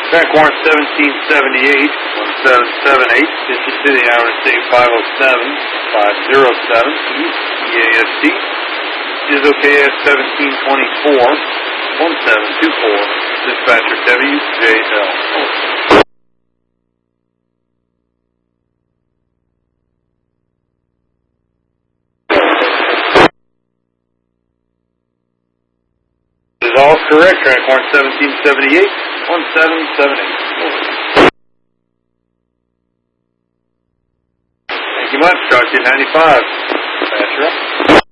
Track warrant 1778, 1778, Mission City, Iowa State 507, 507, East, EASD. Is OKS 1724, 1724, dispatcher WJL. Is all correct, track warrant 1778, 1778. Thank you much, Truck 295. Dispatcher up.